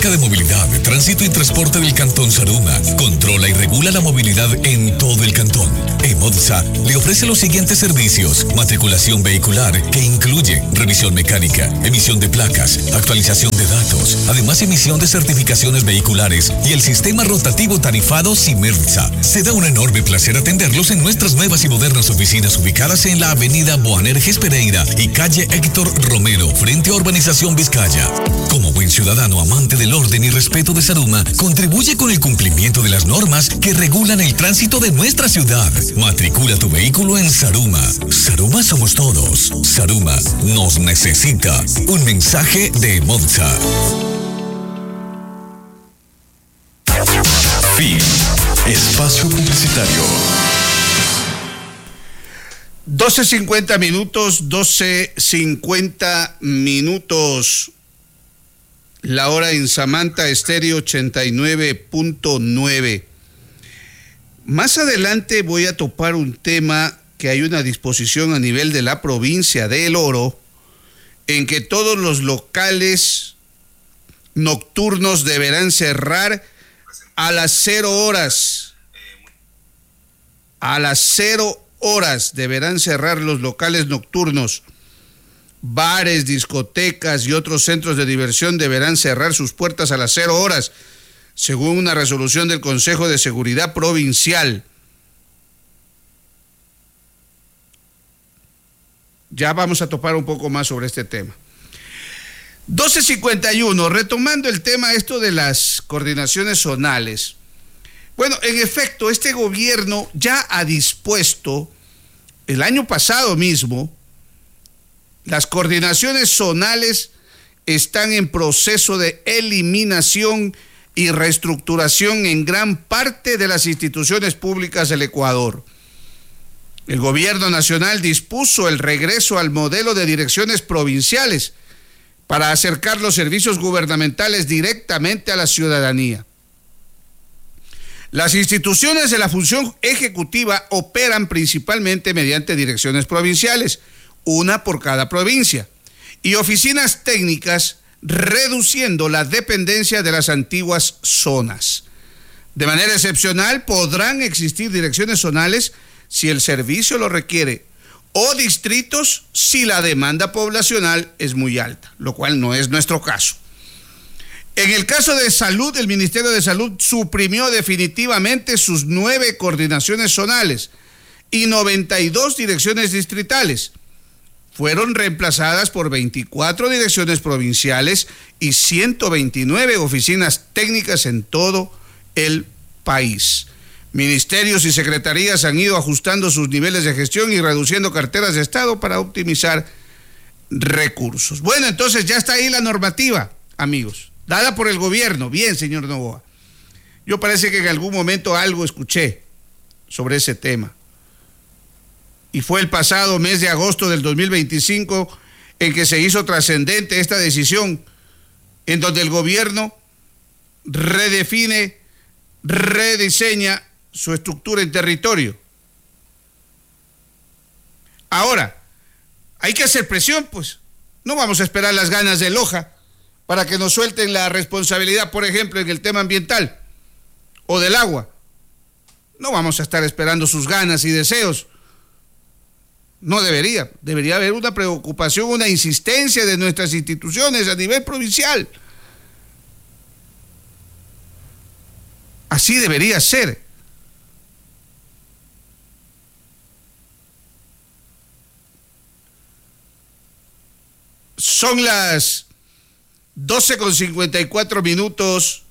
de Movilidad, Tránsito y Transporte del Cantón Saruma controla y regula la movilidad en todo el cantón. EMODSA le ofrece los siguientes servicios: matriculación vehicular, que incluye revisión mecánica, emisión de placas, actualización de datos, además emisión de certificaciones vehiculares y el sistema rotativo tarifado Simersa. Se da un enorme placer atenderlos en nuestras nuevas y modernas oficinas ubicadas en la avenida Boanerges Pereira y calle Héctor Romero, frente a Urbanización Vizcaya. Como buen ciudadano amante del orden y respeto de Saruma, contribuye con el cumplimiento de las normas que regulan el tránsito de nuestra ciudad. Matricula tu vehículo en Saruma. Saruma somos todos. Saruma nos necesita. Un mensaje de EMODSA. Fin. Espacio publicitario. 12:50 minutos, 12:50 minutos. La hora en Samantha Estéreo 89.9. Más adelante voy a topar un tema que hay una disposición a nivel de la provincia de El Oro en que todos los locales nocturnos deberán cerrar a las 0 horas. A las 0 horas deberán cerrar los locales nocturnos. Bares, discotecas y otros centros de diversión deberán cerrar sus puertas a las 0 horas, según una resolución del Consejo de Seguridad Provincial. Ya vamos a topar un poco más sobre este tema. 12:51, retomando el tema esto de las coordinaciones zonales. Bueno, en efecto, este gobierno ya ha dispuesto, el año pasado mismo, las coordinaciones zonales están en proceso de eliminación y reestructuración en gran parte de las instituciones públicas del Ecuador. El gobierno nacional dispuso el regreso al modelo de direcciones provinciales para acercar los servicios gubernamentales directamente a la ciudadanía. Las instituciones de la función ejecutiva operan principalmente mediante direcciones provinciales, una por cada provincia, y oficinas técnicas, reduciendo la dependencia de las antiguas zonas. De manera excepcional, podrán existir direcciones zonales si el servicio lo requiere, o distritos si la demanda poblacional es muy alta, lo cual no es nuestro caso. En el caso de salud, el Ministerio de Salud suprimió definitivamente sus 9 coordinaciones zonales y 92 direcciones distritales. Fueron reemplazadas por 24 direcciones provinciales y 129 oficinas técnicas en todo el país. Ministerios y secretarías han ido ajustando sus niveles de gestión y reduciendo carteras de Estado para optimizar recursos. Bueno, entonces ya está ahí la normativa, amigos, dada por el gobierno. Bien, señor Novoa. Yo parece que en algún momento algo escuché sobre ese tema. Y fue el pasado mes de agosto del 2025 en que se hizo trascendente esta decisión, en donde el gobierno redefine, rediseña su estructura en territorio. Ahora, hay que hacer presión, pues. No vamos a esperar las ganas de Loja para que nos suelten la responsabilidad, por ejemplo, en el tema ambiental o del agua. No vamos a estar esperando sus ganas y deseos. No debería haber una preocupación, una insistencia de nuestras instituciones a nivel provincial. Así debería ser. Son las 12:54 minutos,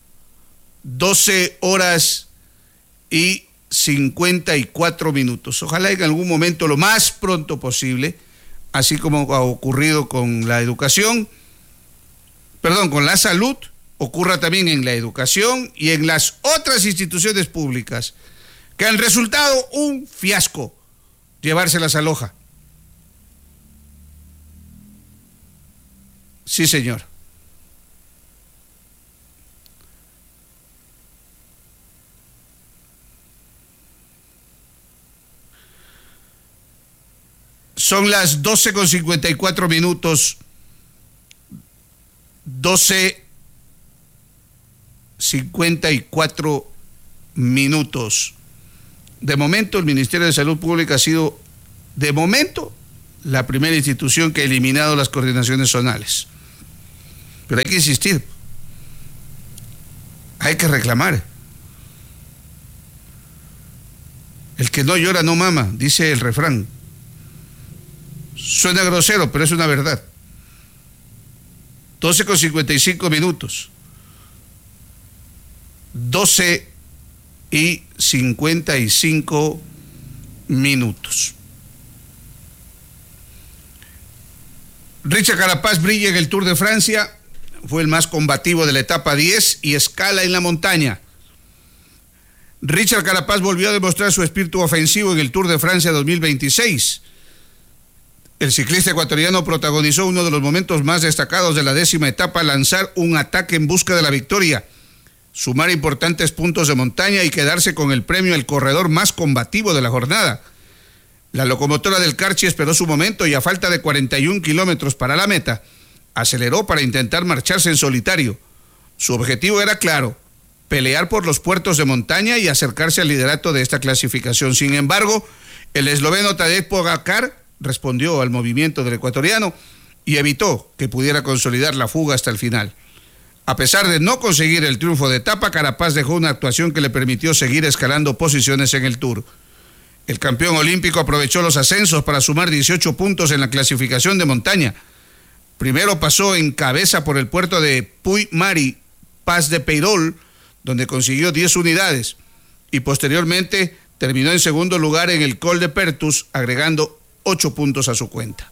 12 horas y 54 minutos. Ojalá en algún momento, lo más pronto posible, así como ha ocurrido con la educación, con la salud, ocurra también en la educación y en las otras instituciones públicas que han resultado un fiasco llevárselas a Loja. Sí, señor. Son las 12:54 minutos, 12 54 minutos. De momento, el Ministerio de Salud Pública ha sido, de momento, la primera institución que ha eliminado las coordinaciones zonales. Pero hay que insistir, hay que reclamar. El que no llora no mama, dice el refrán. Suena grosero, pero es una verdad. 12:55 minutos. 12:55 minutos. Richard Carapaz brilla en el Tour de Francia. Fue el más combativo de la etapa 10 y escala en la montaña. Richard Carapaz volvió a demostrar su espíritu ofensivo en el Tour de Francia 2026. El ciclista ecuatoriano protagonizó uno de los momentos más destacados de la 10ª etapa, lanzar un ataque en busca de la victoria, sumar importantes puntos de montaña y quedarse con el premio al corredor más combativo de la jornada. La locomotora del Carchi esperó su momento y a falta de 41 kilómetros para la meta, aceleró para intentar marcharse en solitario. Su objetivo era claro: pelear por los puertos de montaña y acercarse al liderato de esta clasificación. Sin embargo, el esloveno Tadej Pogačar respondió al movimiento del ecuatoriano y evitó que pudiera consolidar la fuga hasta el final. A pesar de no conseguir el triunfo de etapa, Carapaz dejó una actuación que le permitió seguir escalando posiciones en el Tour. El campeón olímpico aprovechó los ascensos para sumar 18 puntos en la clasificación de montaña. Primero pasó en cabeza por el puerto de Puy-Mari, Pas de Peirol, donde consiguió 10 unidades, y posteriormente terminó en segundo lugar en el Col de Pertus, agregando 8 puntos a su cuenta.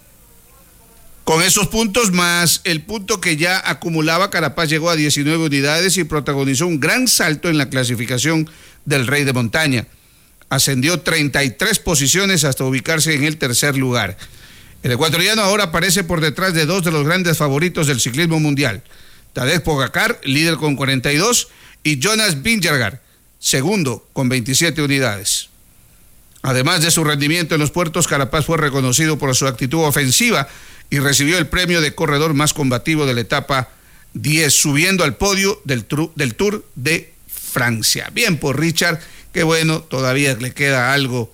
Con esos puntos más el punto que ya acumulaba, Carapaz llegó a 19 unidades y protagonizó un gran salto en la clasificación del Rey de Montaña. Ascendió 33 posiciones hasta ubicarse en el tercer lugar. El ecuatoriano ahora aparece por detrás de dos de los grandes favoritos del ciclismo mundial: Tadej Pogačar, líder con 42, y Jonas Vingegaard, segundo con 27 unidades. Además de su rendimiento en los puertos, Carapaz fue reconocido por su actitud ofensiva y recibió el premio de corredor más combativo de la etapa 10, subiendo al podio del Tour de Francia. Bien por Richard, que bueno, todavía le queda algo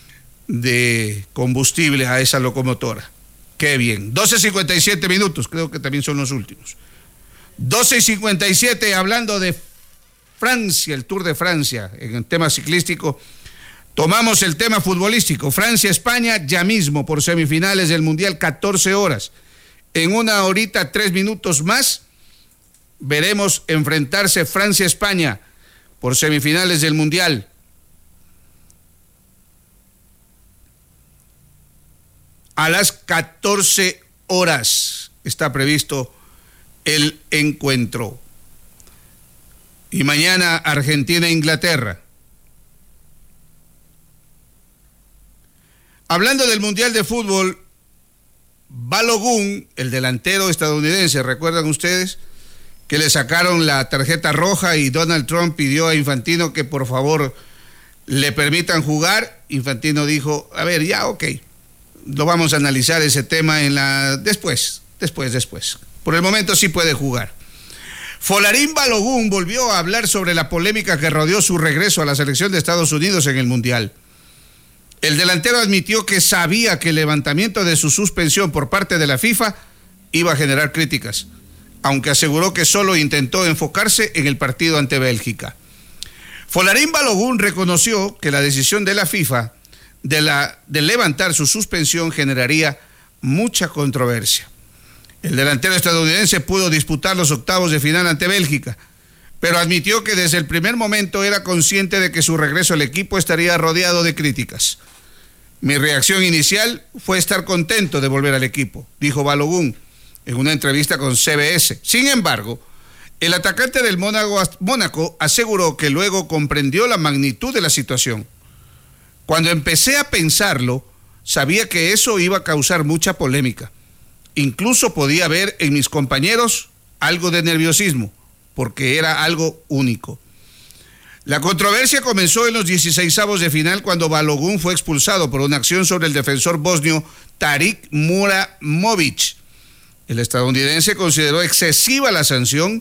de combustible a esa locomotora. Qué bien. 12:57 minutos, creo que también son los últimos. 12:57, hablando de Francia, el Tour de Francia, en el tema ciclístico. Tomamos el tema futbolístico. Francia-España ya mismo por semifinales del Mundial, 14 horas. En 1 horita, 3 minutos más, veremos enfrentarse Francia-España por semifinales del Mundial. A las 14 horas está previsto el encuentro. Y mañana Argentina-Inglaterra. Hablando del Mundial de Fútbol, Balogun, el delantero estadounidense, ¿recuerdan ustedes? Que le sacaron la tarjeta roja y Donald Trump pidió a Infantino que por favor le permitan jugar. Infantino dijo, a ver, ya, ok, lo vamos a analizar ese tema después. Por el momento sí puede jugar. Folarín Balogun volvió a hablar sobre la polémica que rodeó su regreso a la selección de Estados Unidos en el Mundial. El delantero admitió que sabía que el levantamiento de su suspensión por parte de la FIFA iba a generar críticas, aunque aseguró que solo intentó enfocarse en el partido ante Bélgica. Folarín Balogun reconoció que la decisión de la FIFA de levantar su suspensión generaría mucha controversia. El delantero estadounidense pudo disputar los octavos de final ante Bélgica, pero admitió que desde el primer momento era consciente de que su regreso al equipo estaría rodeado de críticas. Mi reacción inicial fue estar contento de volver al equipo, dijo Balogun en una entrevista con CBS. Sin embargo, el atacante del Mónaco aseguró que luego comprendió la magnitud de la situación. Cuando empecé a pensarlo, sabía que eso iba a causar mucha polémica. Incluso podía ver en mis compañeros algo de nerviosismo, porque era algo único. La controversia comenzó en los 16avos de final cuando Balogun fue expulsado por una acción sobre el defensor bosnio Tarik Muramovic. El estadounidense consideró excesiva la sanción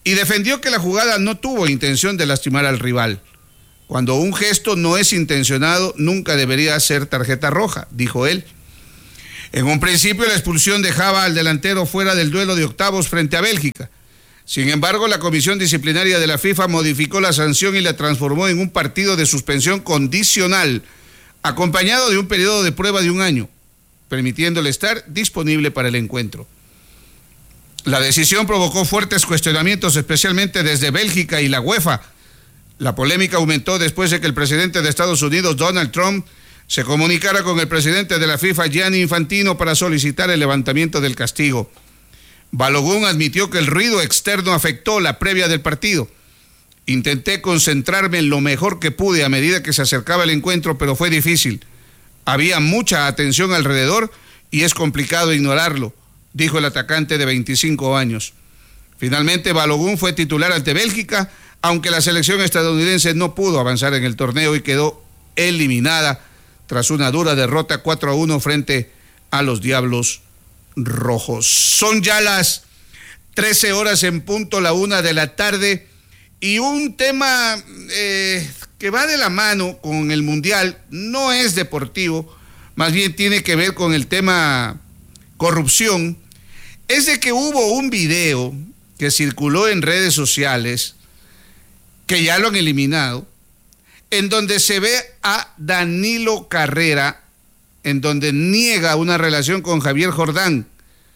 y defendió que la jugada no tuvo intención de lastimar al rival. Cuando un gesto no es intencionado, nunca debería ser tarjeta roja, dijo él. En un principio, la expulsión dejaba al delantero fuera del duelo de octavos frente a Bélgica. Sin embargo, la Comisión Disciplinaria de la FIFA modificó la sanción y la transformó en un partido de suspensión condicional, acompañado de un periodo de prueba de 1 año, permitiéndole estar disponible para el encuentro. La decisión provocó fuertes cuestionamientos, especialmente desde Bélgica y la UEFA. La polémica aumentó después de que el presidente de Estados Unidos, Donald Trump, se comunicara con el presidente de la FIFA, Gianni Infantino, para solicitar el levantamiento del castigo. Balogun admitió que el ruido externo afectó la previa del partido. Intenté concentrarme en lo mejor que pude a medida que se acercaba el encuentro, pero fue difícil. Había mucha atención alrededor y es complicado ignorarlo, dijo el atacante de 25 años. Finalmente, Balogun fue titular ante Bélgica, aunque la selección estadounidense no pudo avanzar en el torneo y quedó eliminada tras una dura derrota 4-1 frente a los Diablos Rojos. Son ya las 13 horas en punto, la 1 de la tarde, y un tema que va de la mano con el Mundial, no es deportivo, más bien tiene que ver con el tema corrupción, es de que hubo un video que circuló en redes sociales, que ya lo han eliminado, en donde se ve a Danilo Carrera, en donde niega una relación con Javier Jordán.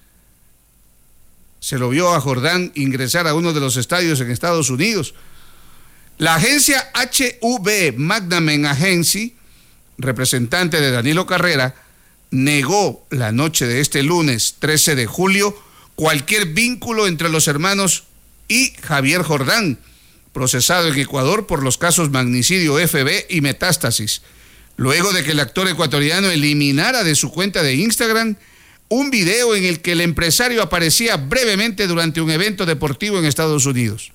Se lo vio a Jordán ingresar a uno de los estadios en Estados Unidos. La agencia HV Magnamen Agency, representante de Danilo Carrera, negó la noche de este lunes 13 de julio cualquier vínculo entre los hermanos y Javier Jordán, procesado en Ecuador por los casos Magnicidio FB y Metástasis, luego de que el actor ecuatoriano eliminara de su cuenta de Instagram un video en el que el empresario aparecía brevemente durante un evento deportivo en Estados Unidos.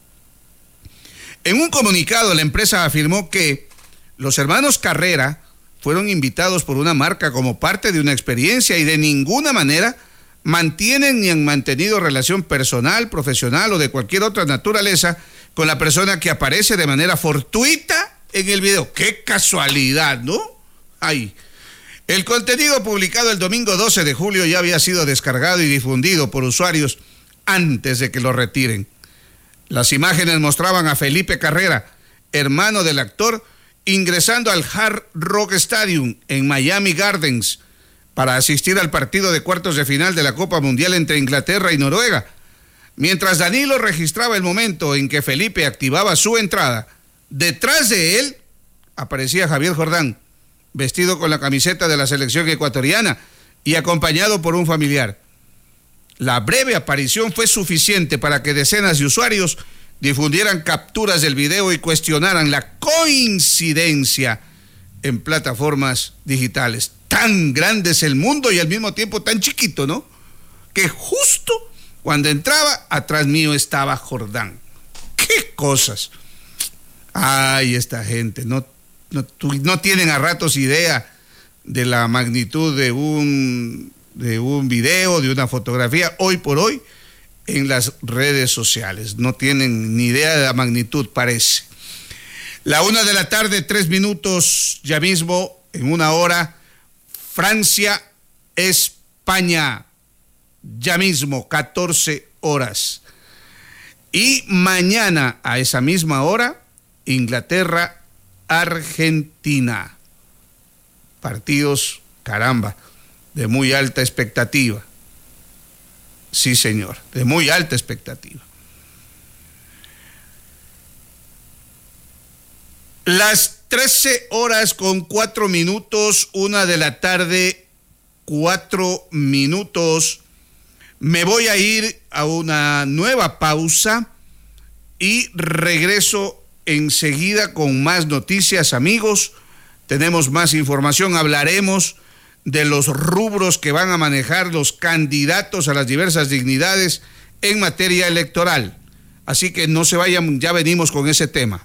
En un comunicado, la empresa afirmó que los hermanos Carrera fueron invitados por una marca como parte de una experiencia y de ninguna manera mantienen ni han mantenido relación personal, profesional o de cualquier otra naturaleza con la persona que aparece de manera fortuita en el video. ¡Qué casualidad!, ¿no? Ay. El contenido publicado el domingo 12 de julio ya había sido descargado y difundido por usuarios antes de que lo retiren. Las imágenes mostraban a Felipe Carrera, hermano del actor, ingresando al Hard Rock Stadium en Miami Gardens para asistir al partido de cuartos de final de la Copa Mundial entre Inglaterra y Noruega. Mientras Danilo registraba el momento en que Felipe activaba su entrada, detrás de él aparecía Javier Jordán, vestido con la camiseta de la selección ecuatoriana y acompañado por un familiar. La breve aparición fue suficiente para que decenas de usuarios difundieran capturas del video y cuestionaran la coincidencia en plataformas digitales. Tan grande es el mundo y al mismo tiempo tan chiquito, ¿no? Que justo cuando entraba, atrás mío estaba Jordán. ¡Qué cosas! Ay, esta gente, no tienen a ratos idea de la magnitud de un video, de una fotografía, hoy por hoy, en las redes sociales. No tienen ni idea de la magnitud, parece. La 1 de la tarde, 3 minutos, ya mismo, en 1 hora, Francia, España. Ya mismo, 14 horas. Y mañana, a esa misma hora, Inglaterra, Argentina. Partidos, caramba, de muy alta expectativa. Sí, señor, de muy alta expectativa. Las 13 horas con 4 minutos, 1 de la tarde, 4 minutos. Me voy a ir a una nueva pausa y regreso enseguida con más noticias, amigos. Tenemos más información, hablaremos de los rubros que van a manejar los candidatos a las diversas dignidades en materia electoral. Así que no se vayan, ya venimos con ese tema.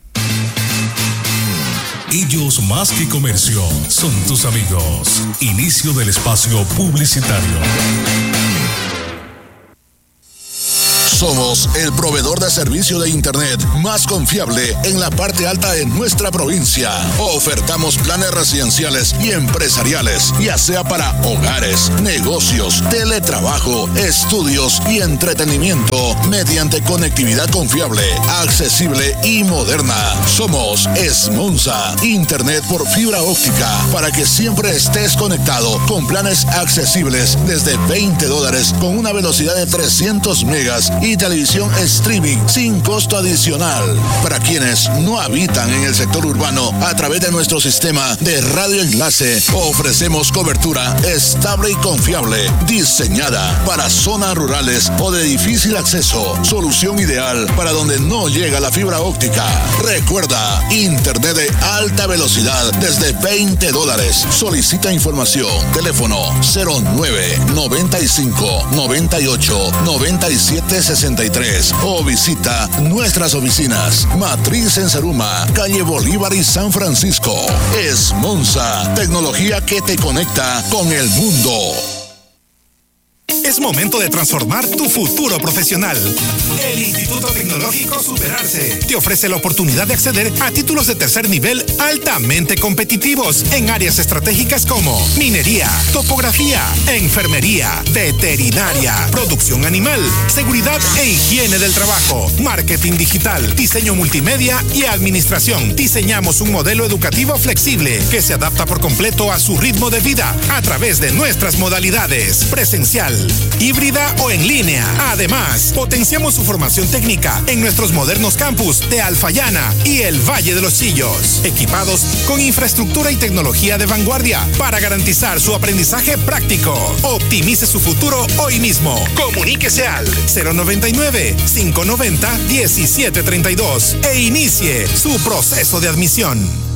Ellos más que comercio son tus amigos. Inicio del espacio publicitario. Somos el proveedor de servicio de Internet más confiable en la parte alta de nuestra provincia. Ofertamos planes residenciales y empresariales, ya sea para hogares, negocios, teletrabajo, estudios y entretenimiento, mediante conectividad confiable, accesible y moderna. Somos Esmonza, Internet por fibra óptica, para que siempre estés conectado con planes accesibles desde $20 con una velocidad de 300 megas y televisión streaming sin costo adicional. Para quienes no habitan en el sector urbano, a través de nuestro sistema de radio enlace, ofrecemos cobertura estable y confiable, diseñada para zonas rurales o de difícil acceso. Solución ideal para donde no llega la fibra óptica. Recuerda, Internet de alta velocidad desde $20. Solicita información. Teléfono 0995-98-9763 o visita nuestras oficinas. Matriz en Zaruma, calle Bolívar y San Francisco. Esmonza, tecnología que te conecta con el mundo. Es momento de transformar tu futuro profesional. El Instituto Tecnológico Superarse te ofrece la oportunidad de acceder a títulos de tercer nivel altamente competitivos en áreas estratégicas como minería, topografía, enfermería, veterinaria, producción animal, seguridad e higiene del trabajo, marketing digital, diseño multimedia y administración. Diseñamos un modelo educativo flexible que se adapta por completo a su ritmo de vida a través de nuestras modalidades presencial, híbrida o en línea. Además, potenciamos su formación técnica en nuestros modernos campus de Alfayana y el Valle de los Chillos, equipados con infraestructura y tecnología de vanguardia para garantizar su aprendizaje práctico. Optimice su futuro hoy mismo. Comuníquese al 099-590-1732 e inicie su proceso de admisión.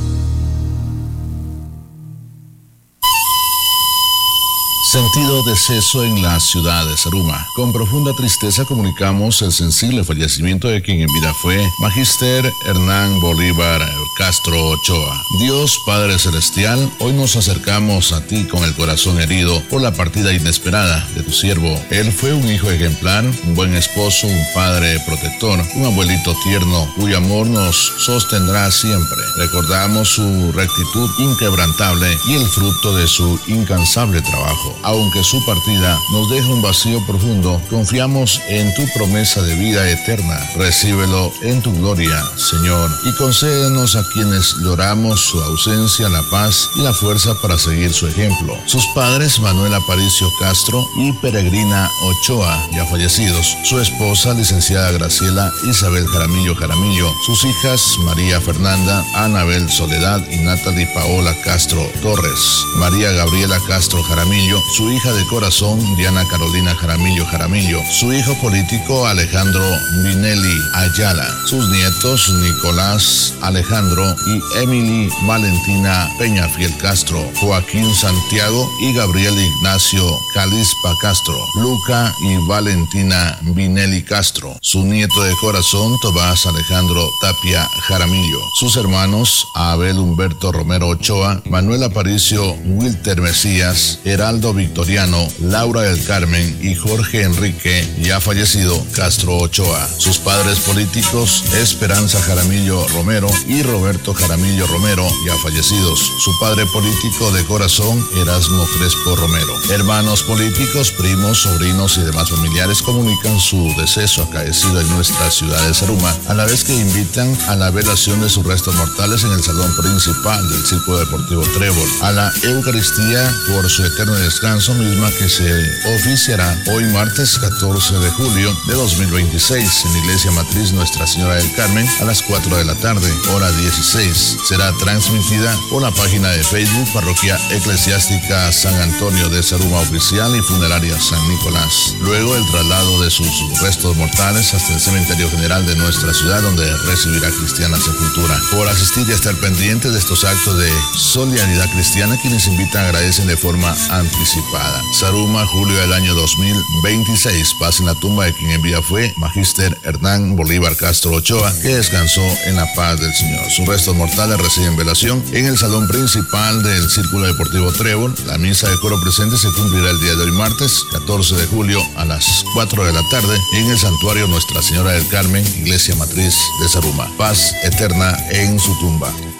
Sentido deceso en la ciudad de Zaruma. Con profunda tristeza comunicamos el sensible fallecimiento de quien en vida fue Magister Hernán Bolívar Castro Ochoa. Dios Padre Celestial, hoy nos acercamos a ti con el corazón herido por la partida inesperada de tu siervo. Él fue un hijo ejemplar, un buen esposo, un padre protector, un abuelito tierno, cuyo amor nos sostendrá siempre. Recordamos su rectitud inquebrantable y el fruto de su incansable trabajo. Aunque su partida nos deja un vacío profundo, confiamos en tu promesa de vida eterna. Recíbelo en tu gloria, Señor, y concédenos a quienes lloramos su ausencia la paz y la fuerza para seguir su ejemplo. Sus padres, Manuel Aparicio Castro y Peregrina Ochoa, ya fallecidos. Su esposa, licenciada Graciela Isabel Jaramillo Jaramillo. Sus hijas, María Fernanda, Anabel Soledad y Natalie Paola Castro Torres. María Gabriela Castro Jaramillo. Su hija de corazón, Diana Carolina Jaramillo Jaramillo. Su hijo político, Alejandro Vinelli Ayala. Sus nietos, Nicolás Alejandro y Emily Valentina Peñafiel Castro. Joaquín Santiago y Gabriel Ignacio Calispa Castro. Luca y Valentina Vinelli Castro. Su nieto de corazón, Tomás Alejandro Tapia Jaramillo. Sus hermanos, Abel Humberto Romero Ochoa, Manuel Aparicio Wilter Mesías, Heraldo Victoriano, Laura del Carmen y Jorge Enrique, ya fallecido, Castro Ochoa. Sus padres políticos, Esperanza Jaramillo Romero y Roberto Jaramillo Romero, ya fallecidos. Su padre político de corazón, Erasmo Crespo Romero. Hermanos políticos, primos, sobrinos y demás familiares comunican su deceso acaecido en nuestra ciudad de Zaruma, a la vez que invitan a la velación de sus restos mortales en el salón principal del Círculo Deportivo Trébol, a la Eucaristía por su eterno descanso, misma que se oficiará hoy martes 14 de julio de 2026 en la Iglesia Matriz Nuestra Señora del Carmen a las 4 de la tarde, hora 16. Será transmitida por la página de Facebook Parroquia Eclesiástica San Antonio de Zaruma Oficial y Funeraria San Nicolás. Luego el traslado de sus restos mortales hasta el Cementerio General de nuestra ciudad, donde recibirá cristiana sepultura. Por asistir y estar pendientes de estos actos de solidaridad cristiana, quienes invitan agradecen de forma anticipada. Zaruma, julio del año 2026. Paz en la tumba de quien en vida fue Magister Hernán Bolívar Castro Ochoa, que descansó en la paz del Señor. Su Sus restos mortales reciben velación en el salón principal del Círculo Deportivo Trébol. La misa de coro presente se cumplirá el día de hoy, martes 14 de julio, a las 4 de la tarde en el santuario Nuestra Señora del Carmen, Iglesia Matriz de Zaruma. Paz eterna en su tumba.